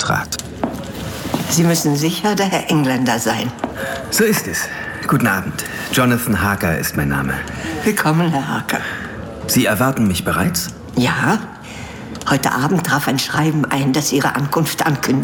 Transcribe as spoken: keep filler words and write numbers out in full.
trat. Sie müssen sicher der Herr Engländer sein. So ist es. Guten Abend. Jonathan Harker ist mein Name. Willkommen, Herr Harker. Sie erwarten mich bereits? Ja. Heute Abend traf ein Schreiben ein, das Ihre Ankunft ankündigt.